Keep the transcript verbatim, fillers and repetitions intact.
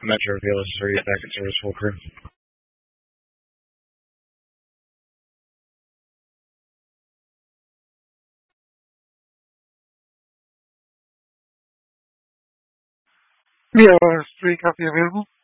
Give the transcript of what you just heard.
Metro V L S three back in service full crew. V L S three, copy available.